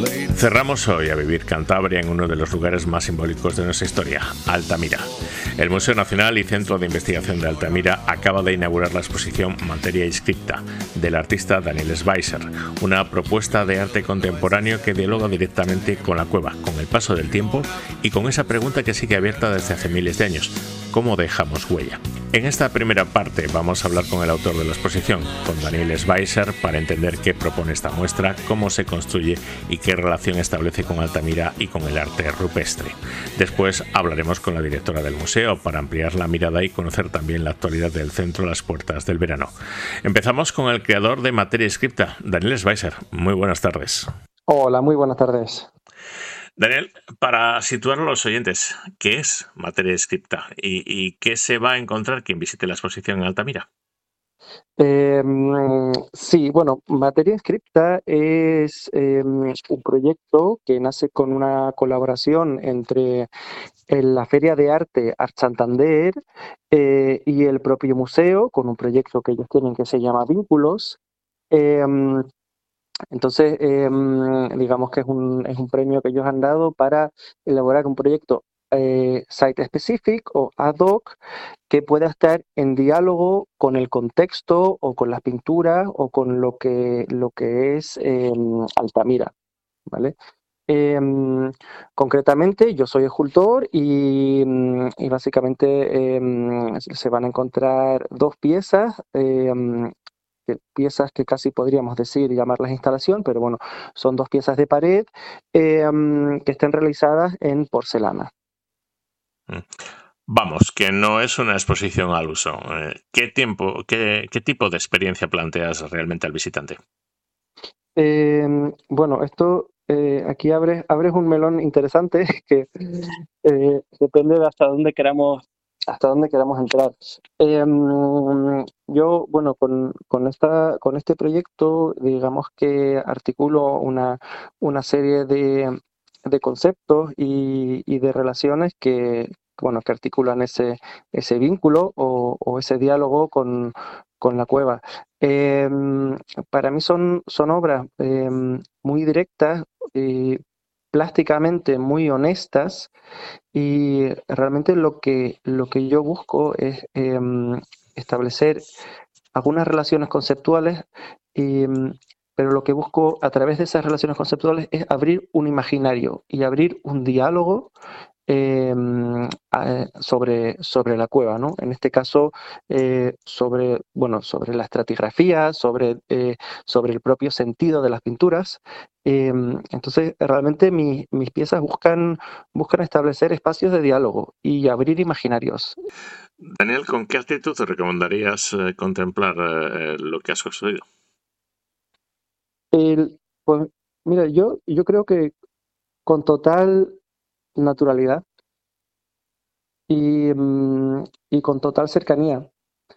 Cerramos hoy a vivir Cantabria en uno de los lugares más simbólicos de nuestra historia, Altamira. El Museo Nacional y Centro de Investigación de Altamira acaba de inaugurar la exposición Materia Inscripta del artista Daniel Schweitzer, una propuesta de arte contemporáneo que dialoga directamente con la cueva, con el paso del tiempo y con esa pregunta que sigue abierta desde hace miles de años: ¿cómo dejamos huella? En esta primera parte vamos a hablar con el autor de la exposición, con Daniel Schweitzer, para entender qué propone esta muestra, cómo se construye y qué relación establece con Altamira y con el arte rupestre. Después hablaremos con la directora del museo para ampliar la mirada y conocer también la actualidad del centro a las puertas del verano. Empezamos con el creador de Materia Inscripta, Daniel Schweitzer. Muy buenas tardes. Hola, muy buenas tardes. Daniel, para situar a los oyentes, ¿qué es Materia Inscripta y qué se va a encontrar quien visite la exposición en Altamira? Sí, bueno, Materia Inscripta es un proyecto que nace con una colaboración entre la Feria de Arte Art Santander y el propio museo, con un proyecto que ellos tienen que se llama Vínculos. Em, Entonces, digamos que es un premio que ellos han dado para elaborar un proyecto site specific o ad hoc que pueda estar en diálogo con el contexto o con las pinturas o con lo que es Altamira, ¿vale? Concretamente, yo soy escultor y básicamente se van a encontrar dos piezas que casi podríamos decir llamarlas instalación, pero bueno, son dos piezas de pared que estén realizadas en porcelana. Vamos, que no es una exposición al uso. ¿Qué tipo de experiencia planteas realmente al visitante? Bueno, esto aquí abres un melón interesante que depende de hasta dónde queramos entrar. Yo, bueno, con este proyecto, digamos que articulo una serie de conceptos y de relaciones bueno, que articulan ese vínculo o ese diálogo con la cueva. Para mí son obras muy directas, plásticamente muy honestas, y realmente lo que yo busco es establecer algunas relaciones conceptuales, pero lo que busco a través de esas relaciones conceptuales es abrir un imaginario y abrir un diálogo sobre la cueva, ¿no? En este caso, sobre la estratigrafía, sobre el propio sentido de las pinturas. Entonces, realmente mis piezas buscan establecer espacios de diálogo y abrir imaginarios. Daniel, ¿con qué actitud te recomendarías contemplar lo que has construido? Pues mira, yo creo que con total naturalidad y con total cercanía.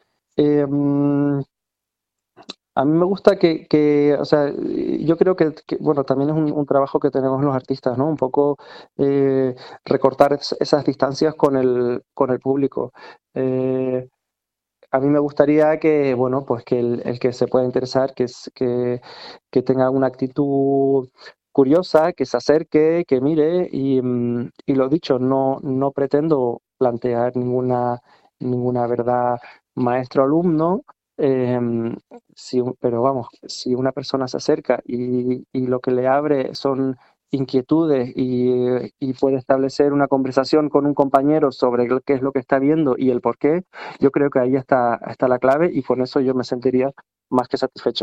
A mí me gusta o sea, yo creo bueno, también es un trabajo que tenemos los artistas, ¿no? Un poco recortar esas distancias con el público. A mí me gustaría que, bueno, pues que el que se pueda interesar, que tenga una actitud curiosa, que se acerque, que mire y lo dicho, no pretendo plantear ninguna verdad maestro-alumno, pero vamos, si una persona se acerca y lo que le abre son inquietudes y puede establecer una conversación con un compañero sobre qué es lo que está viendo y el por qué, yo creo que ahí está la clave y con eso yo me sentiría más que satisfecho.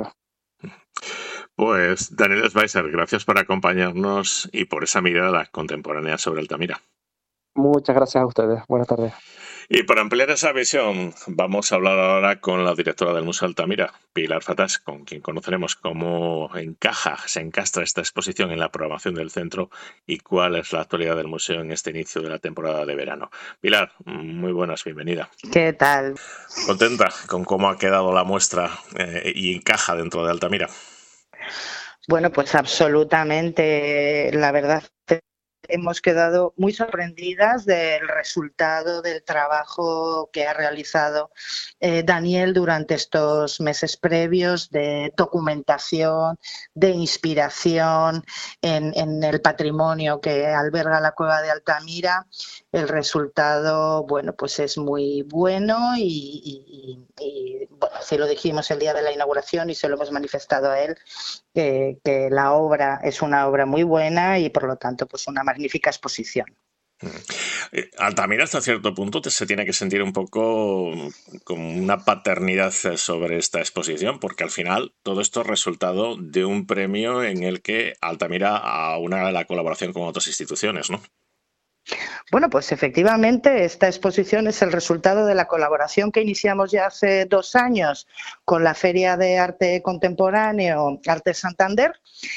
Pues Daniel Schweitzer, gracias por acompañarnos y por esa mirada contemporánea sobre Altamira. Muchas gracias a ustedes. Buenas tardes. Y para ampliar esa visión, vamos a hablar ahora con la directora del Museo Altamira, Pilar Fatás, con quien conoceremos cómo se encastra esta exposición en la programación del centro y cuál es la actualidad del museo en este inicio de la temporada de verano. Pilar, muy buenas, bienvenida. ¿Qué tal? ¿Contenta con cómo ha quedado la muestra y encaja dentro de Altamira? Bueno, pues absolutamente. La verdad hemos quedado muy sorprendidas del resultado del trabajo que ha realizado Daniel durante estos meses previos de documentación, de inspiración en el patrimonio que alberga la cueva de Altamira. El resultado, bueno, pues es muy bueno y bueno, se lo dijimos el día de la inauguración y se lo hemos manifestado a él, que la obra es una obra muy buena y por lo tanto pues una magnífica exposición. Altamira hasta cierto punto se tiene que sentir un poco como una paternidad sobre esta exposición, porque al final todo esto es resultado de un premio en el que Altamira aúna la colaboración con otras instituciones, ¿no? Bueno, pues efectivamente esta exposición es el resultado de la colaboración que iniciamos ya hace 2 años con la Feria de Arte Contemporáneo Arte Santander.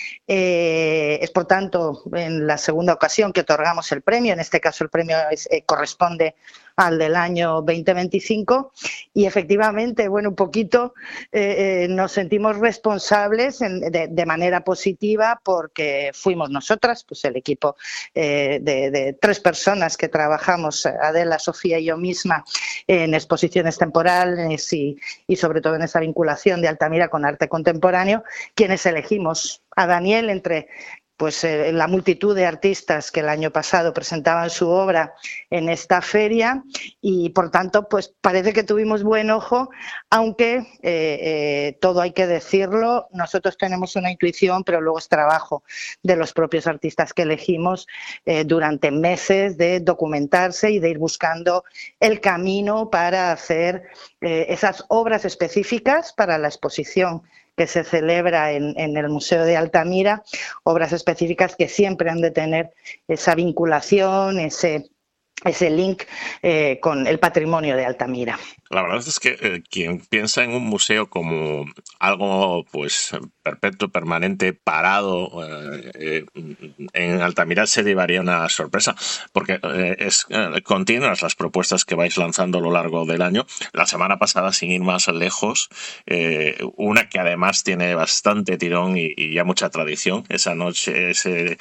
Es por tanto en la segunda ocasión que otorgamos el premio, en este caso el premio corresponde al del año 2025 y efectivamente, bueno, un poquito nos sentimos responsables de manera positiva porque fuimos nosotras, pues el equipo de 3 personas que trabajamos, Adela, Sofía y yo misma, en exposiciones temporales y sobre todo en esa vinculación de Altamira con arte contemporáneo, quienes elegimos a Daniel entre pues la multitud de artistas que el año pasado presentaban su obra en esta feria y por tanto pues parece que tuvimos buen ojo, aunque todo hay que decirlo, nosotros tenemos una intuición pero luego es trabajo de los propios artistas que elegimos durante meses de documentarse y de ir buscando el camino para hacer esas obras específicas para la exposición que se celebra en el Museo de Altamira, obras específicas que siempre han de tener esa vinculación, ese link con el patrimonio de Altamira. La verdad es que quien piensa en un museo como algo pues perpetuo, permanente, parado en Altamira se llevaría una sorpresa, porque es continuas las propuestas que vais lanzando a lo largo del año. La semana pasada, sin ir más lejos, una que además tiene bastante tirón y ya mucha tradición, esa noche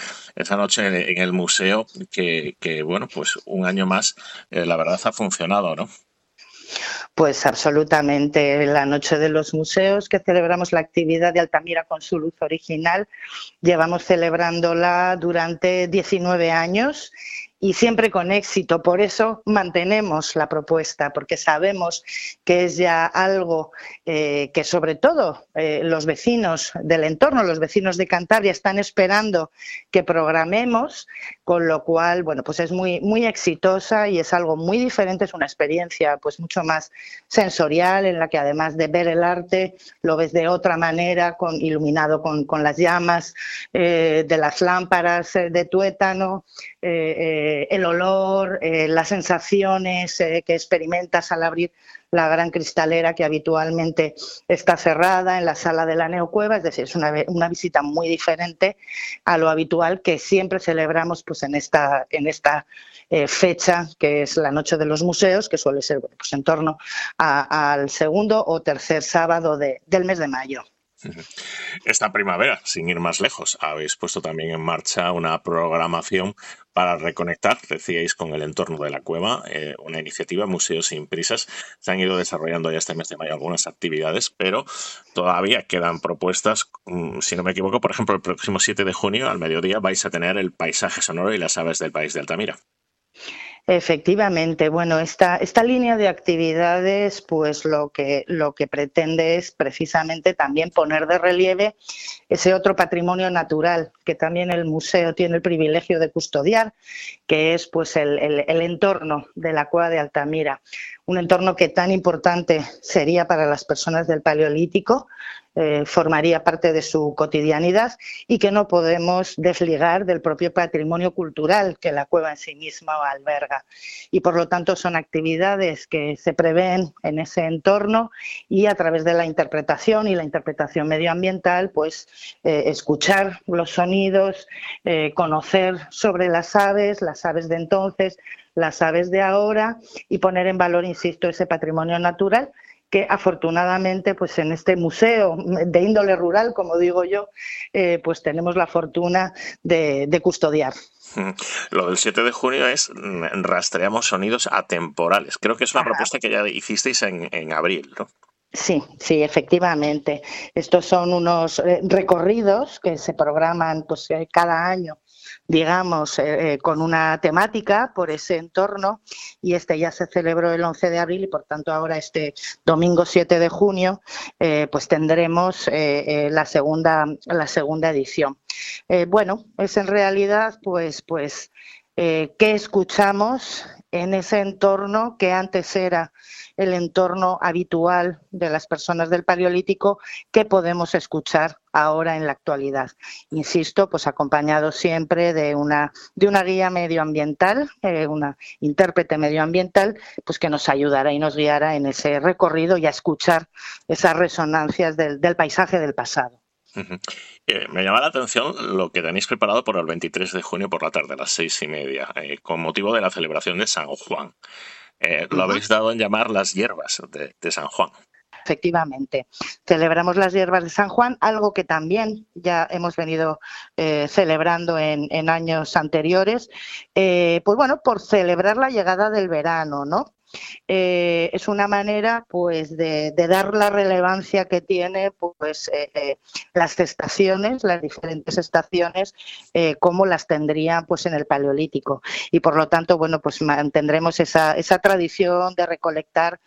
en el museo que bueno, pues un año más la verdad ha funcionado, ¿no? Pues absolutamente. La Noche de los Museos, que celebramos la actividad de Altamira con su luz original, llevamos celebrándola durante 19 años y siempre con éxito. Por eso mantenemos la propuesta, porque sabemos que es ya algo que sobre todo los vecinos del entorno, los vecinos de Cantabria están esperando que programemos, con lo cual, bueno, pues es muy, muy exitosa y es algo muy diferente, es una experiencia pues mucho más sensorial en la que además de ver el arte lo ves de otra manera, iluminado con las llamas de las lámparas de tuétano, el olor, las sensaciones que experimentas al abrir la gran cristalera que habitualmente está cerrada en la sala de la Neocueva, es decir, es una visita muy diferente a lo habitual que siempre celebramos pues en esta fecha que es la Noche de los Museos, que suele ser pues en torno al segundo o tercer sábado del mes de mayo. Esta primavera, sin ir más lejos, habéis puesto también en marcha una programación para reconectar, decíais, con el entorno de la cueva, una iniciativa, Museos sin Prisas. Se han ido desarrollando ya este mes de mayo algunas actividades, pero todavía quedan propuestas. Si no me equivoco, por ejemplo, el próximo 7 de junio, al mediodía, vais a tener el paisaje sonoro y las aves del país de Altamira. Efectivamente, bueno, esta línea de actividades, pues lo que pretende es precisamente también poner de relieve ese otro patrimonio natural que también el museo tiene el privilegio de custodiar, que es pues el entorno de la cueva de Altamira, un entorno que tan importante sería para las personas del Paleolítico, formaría parte de su cotidianidad y que no podemos desligar del propio patrimonio cultural que la cueva en sí misma alberga. Y por lo tanto son actividades que se prevén en ese entorno y a través de la interpretación y la interpretación medioambiental, pues escuchar los sonidos, conocer sobre las aves de entonces, las aves de ahora y poner en valor, insisto, ese patrimonio natural que afortunadamente pues en este museo de índole rural, como digo yo, pues tenemos la fortuna de custodiar. Lo del 7 de junio es rastreamos sonidos atemporales. Creo que es una propuesta que ya hicisteis en abril, ¿no? Sí, sí, efectivamente. Estos son unos recorridos que se programan pues cada año, digamos, con una temática por ese entorno, y este ya se celebró el 11 de abril y por tanto ahora este domingo 7 de junio pues tendremos la segunda edición. Bueno, es en realidad pues qué escuchamos en ese entorno que antes era el entorno habitual de las personas del Paleolítico, que podemos escuchar ahora en la actualidad. Insisto, pues acompañado siempre de una guía medioambiental, una intérprete medioambiental, pues que nos ayudará y nos guiará en ese recorrido y a escuchar esas resonancias del paisaje del pasado. Me llama la atención lo que tenéis preparado por el 23 de junio por la tarde, a las 6:30, con motivo de la celebración de San Juan. Lo habéis dado en llamar las hierbas de San Juan. Efectivamente, celebramos las hierbas de San Juan, algo que también ya hemos venido celebrando en años anteriores, pues bueno, por celebrar la llegada del verano, ¿no? Es una manera pues de dar la relevancia que tiene pues las estaciones, las diferentes estaciones, como las tendrían pues en el Paleolítico, y por lo tanto bueno pues mantendremos esa tradición de recolectar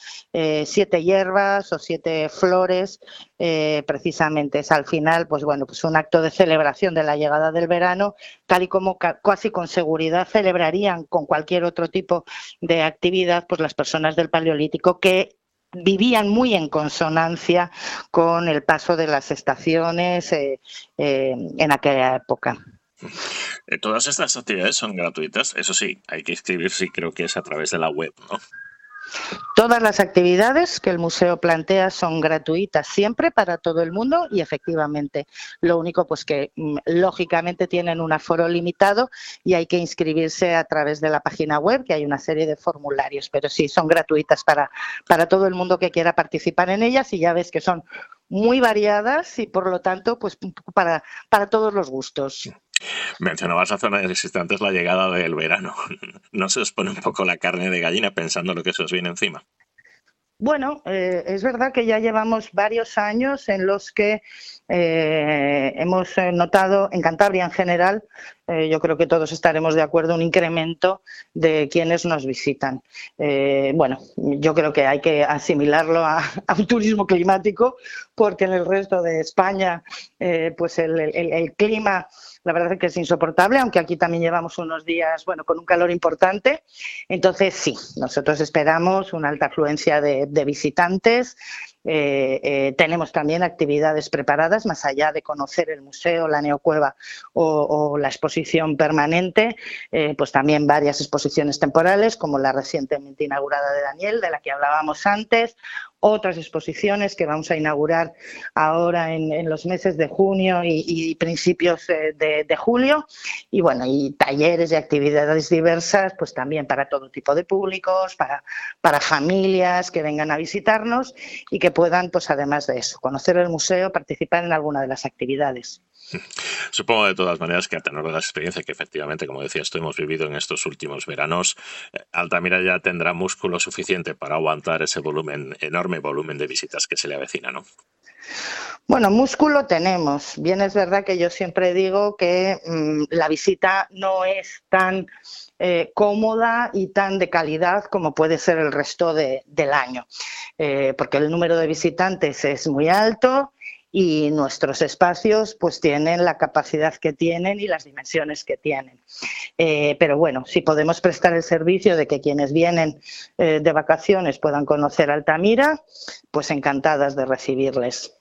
7 hierbas o 7 flores, precisamente es al final pues bueno pues un acto de celebración de la llegada del verano, tal y como casi con seguridad celebrarían con cualquier otro tipo de actividad pues las personas del Paleolítico, que vivían muy en consonancia con el paso de las estaciones en aquella época. Todas estas actividades son gratuitas, eso sí, hay que inscribirse y creo que es a través de la web, ¿no? Todas las actividades que el museo plantea son gratuitas siempre para todo el mundo, y efectivamente lo único pues que lógicamente tienen un aforo limitado y hay que inscribirse a través de la página web, que hay una serie de formularios, pero sí, son gratuitas para todo el mundo que quiera participar en ellas, y ya ves que son muy variadas y por lo tanto pues para todos los gustos. Mencionabas hace unos instantes la llegada del verano. ¿No se os pone un poco la carne de gallina pensando lo que se os viene encima? Bueno, es verdad que ya llevamos varios años en los que hemos notado en Cantabria en general, yo creo que todos estaremos de acuerdo, un incremento de quienes nos visitan. Bueno, yo creo que hay que asimilarlo a un turismo climático, porque en el resto de España pues el clima, la verdad es que es insoportable, aunque aquí también llevamos unos días, bueno, con un calor importante. Entonces, sí, nosotros esperamos una alta afluencia de visitantes. Tenemos también actividades preparadas, más allá de conocer el museo, la neocueva o la exposición permanente, pues también varias exposiciones temporales, como la recientemente inaugurada de Daniel, de la que hablábamos antes, otras exposiciones que vamos a inaugurar ahora en los meses de junio y principios de julio, y bueno, y talleres y actividades diversas, pues también para todo tipo de públicos, para familias que vengan a visitarnos y que puedan, pues además de eso, conocer el museo, participar en alguna de las actividades. Supongo de todas maneras que a tenor de la experiencia que efectivamente, como decías tú, hemos vivido en estos últimos veranos, Altamira ya tendrá músculo suficiente para aguantar ese enorme volumen de visitas que se le avecina, ¿no? Bueno, músculo tenemos. Bien, es verdad que yo siempre digo que la visita no es tan cómoda y tan de calidad como puede ser el resto del año, porque el número de visitantes es muy alto y nuestros espacios pues tienen la capacidad que tienen y las dimensiones que tienen. Pero bueno, si podemos prestar el servicio de que quienes vienen de vacaciones puedan conocer Altamira, pues encantadas de recibirles.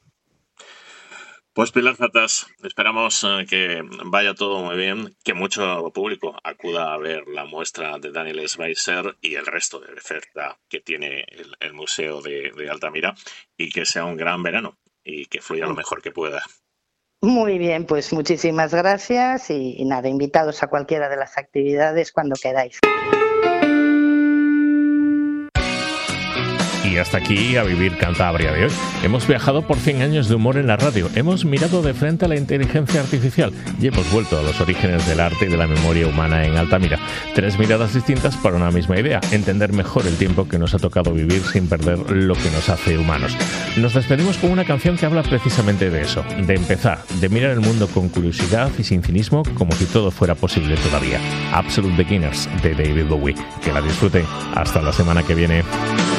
Pues Pilar Zatas, esperamos que vaya todo muy bien, que mucho público acuda a ver la muestra de Daniel Schweitzer y el resto de oferta que tiene el Museo de Altamira, y que sea un gran verano y que fluya lo mejor que pueda. Muy bien, pues muchísimas gracias y nada, invitados a cualquiera de las actividades cuando queráis. Y hasta aquí A Vivir Cantabria de hoy. Hemos viajado por 100 años de humor en la radio, hemos mirado de frente a la inteligencia artificial y hemos vuelto a los orígenes del arte y de la memoria humana en Altamira. 3 miradas distintas para una misma idea, entender mejor el tiempo que nos ha tocado vivir sin perder lo que nos hace humanos. Nos despedimos con una canción que habla precisamente de eso, de empezar, de mirar el mundo con curiosidad y sin cinismo, como si todo fuera posible todavía. Absolute Beginners, de David Bowie. Que la disfruten. Hasta la semana que viene.